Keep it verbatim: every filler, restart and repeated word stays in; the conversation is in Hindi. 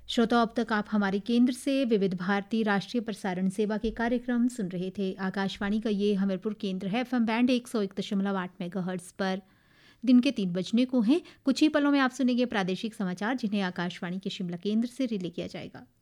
श्रोताओ, अब तक आप हमारे केंद्र से विविध भारती राष्ट्रीय प्रसारण सेवा के कार्यक्रम सुन रहे थे। आकाशवाणी का ये हमीरपुर केंद्र है। एफएम बैंड एक सौ एक दशमलव आठ मेगाहर्ट्ज पर। दिन के तीन बजने को हैं। कुछ ही पलों में आप सुनेंगे प्रादेशिक समाचार, जिन्हें आकाशवाणी के शिमला केंद्र से रिले किया जाएगा।